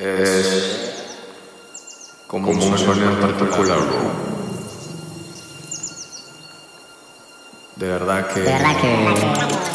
es como un sonido en particular, bro. De verdad que